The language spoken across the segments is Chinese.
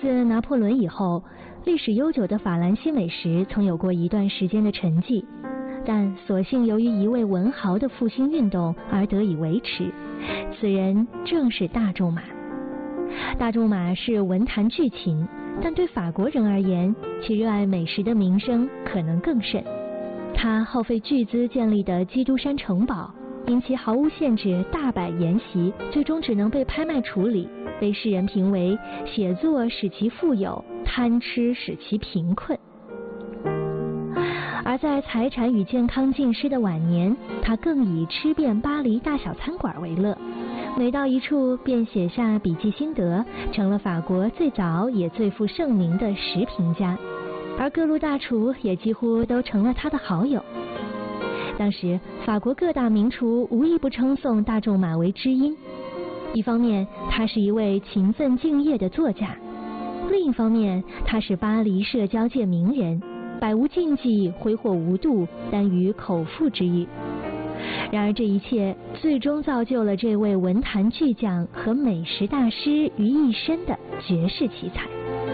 自拿破仑以后，历史悠久的法兰西美食曾有过一段时间的沉寂，但所幸由于一位文豪的复兴运动而得以维持。此人正是大仲马。大仲马是文坛巨擎，但对法国人而言，其热爱美食的名声可能更甚。他耗费巨资建立的基督山城堡，因其毫无限制大摆筵席，最终只能被拍卖处理，被世人评为写作使其富有，贪吃使其贫困。而在财产与健康尽失的晚年，他更以吃遍巴黎大小餐馆为乐，每到一处便写下笔记心得，成了法国最早也最负盛名的食评家，而各路大厨也几乎都成了他的好友。当时法国各大名厨无一不称颂大仲马为知音，一方面他是一位勤奋敬业的作家，另一方面他是巴黎社交界名人，百无禁忌，挥霍无度，耽于口腹之欲。然而这一切最终造就了这位文坛巨匠和美食大师于一身的绝世奇才。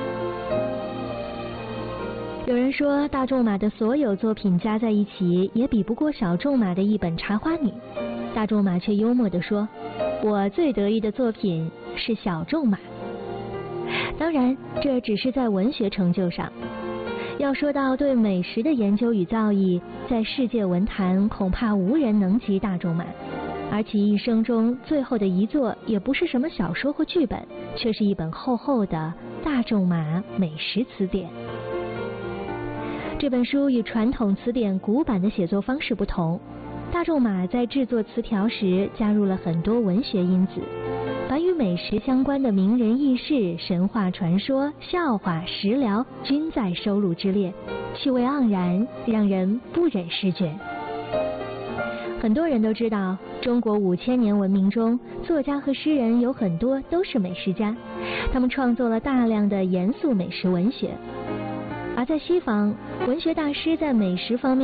有人说大仲马的所有作品加在一起也比不过小仲马的一本《茶花女》，大仲马却幽默地说，我最得意的作品是小仲马。当然这只是在文学成就上，要说到对美食的研究与造诣，在世界文坛恐怕无人能及大仲马，而其一生中最后的遗作也不是什么小说或剧本，却是一本厚厚的《大仲马美食词典》。这本书与传统词典古版的写作方式不同，大仲马在制作词条时加入了很多文学因子，把与美食相关的名人轶事、神话传说、笑话、食疗均在收录之列，气味盎然，让人不忍失卷。很多人都知道，中国5000年文明中，作家和诗人有很多都是美食家，他们创作了大量的严肃美食文学。而在西方，文学大师在美食方面